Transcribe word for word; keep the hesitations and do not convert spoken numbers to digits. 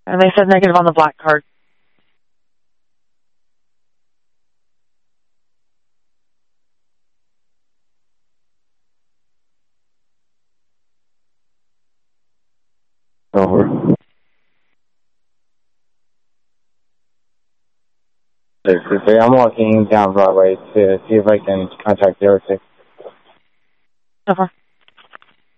And they said negative on the black card. Over. I'm walking down Broadway to see if I can contact zero six. Over.